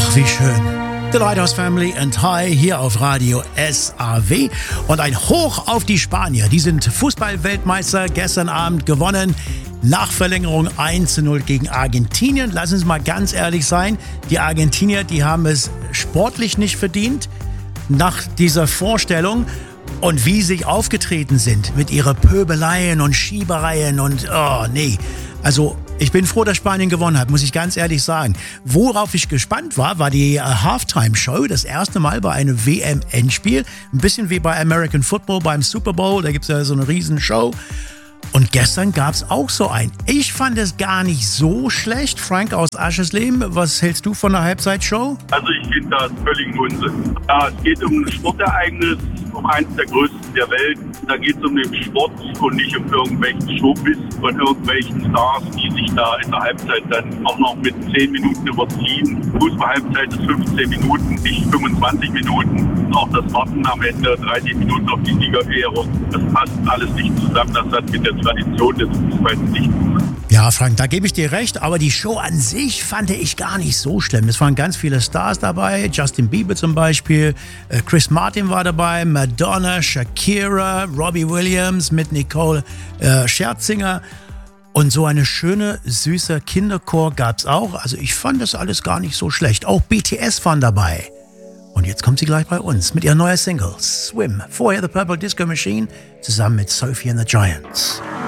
Ach, wie schön. The Lighthouse Family and Hi hier auf Radio SAW. Und ein Hoch auf die Spanier. Die sind Fußball-Weltmeister, gestern Abend gewonnen. Nach Verlängerung 1:0 gegen Argentinien. Lassen Sie mal ganz ehrlich sein, die Argentinier, die haben es sportlich nicht verdient. Nach dieser Vorstellung und wie sie aufgetreten sind mit ihren Pöbeleien und Schiebereien und oh nee. Also ich bin froh, dass Spanien gewonnen hat, muss ich ganz ehrlich sagen. Worauf ich gespannt war die Halftime-Show. Das erste Mal bei einem WM-Endspiel. Ein bisschen wie bei American Football beim Super Bowl. Da gibt es ja so eine Riesenshow. Und gestern gab es auch so ein. Ich fand es gar nicht so schlecht. Frank aus Aschersleben, was hältst du von der Halbzeitshow? Also ich finde das völlig Unsinn. Ja, es geht um ein Sportereignis, um eines der größten der Welt. Da geht es um den Sport und nicht um irgendwelchen Showbiz von irgendwelchen Stars, die sich da in der Halbzeit dann auch noch mit 10 Minuten überziehen. Fußball-Halbzeit ist 15 Minuten, nicht 25 Minuten. Auch das Warten am Ende, 30 Minuten auf die Siegerehrung, das passt alles nicht zusammen. Das hat mit der Tradition des Fußballs nichts zu tun. Ja, Frank, da gebe ich dir recht, aber die Show an sich fand ich gar nicht so schlimm. Es waren ganz viele Stars dabei, Justin Bieber zum Beispiel, Chris Martin war dabei, Madonna, Shakira, Robbie Williams mit Nicole Scherzinger und so eine schöne, süße Kinderchor gab's auch. Also ich fand das alles gar nicht so schlecht. Auch BTS waren dabei. Und jetzt kommt sie gleich bei uns mit ihrer neuen Single Swim. Vorher The Purple Disco Machine zusammen mit Sophie and the Giants.